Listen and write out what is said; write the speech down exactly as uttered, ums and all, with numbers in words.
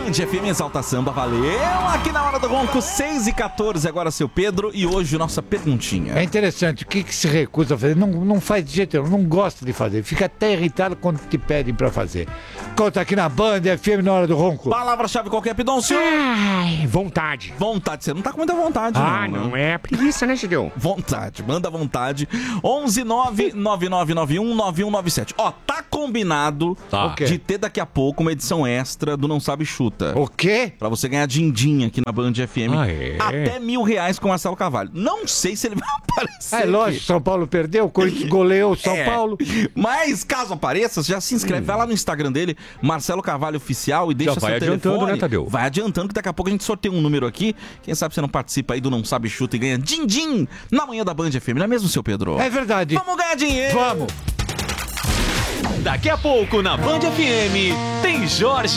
Band F M Exalta Samba, valeu! Aqui na Hora do Ronco, seis e quatorze, agora seu Pedro, e hoje nossa perguntinha. É interessante, o que, que se recusa a fazer? Não, não faz de jeito nenhum, não gosta de fazer, fica até irritado quando te pedem pra fazer. Conta aqui na Band F M na Hora do Ronco. Palavra-chave qualquer, Pidoncio? Ai, vontade. Vontade, você não tá com muita vontade, Ah, não. não, né? é preguiça, né, Gideon? Vontade, manda vontade. onze nove nove nove nove um nove um nove sete. Ó, tá combinado Tá. de ter daqui a pouco uma edição extra do Não Sabe Chuta. O quê? Pra você ganhar din-din aqui na Band F M. Ah, é? Até mil reais com o Marcelo Carvalho. Não sei se ele vai aparecer. É lógico, São Paulo perdeu, o Corinthians goleou o São É, Paulo. Mas caso apareça, já se inscreve, vai lá no Instagram dele, Marcelo Carvalho Oficial, e deixa Já vai seu adiantando, telefone. né, Tadeu? Vai adiantando que daqui a pouco a gente sorteia um número aqui. Quem sabe você não participa aí do Não Sabe Chuta e ganha din-din na manhã da Band F M, não é mesmo, seu Pedro? É verdade. Vamos ganhar dinheiro! Vamos. Daqui a pouco na Band F M tem Jorge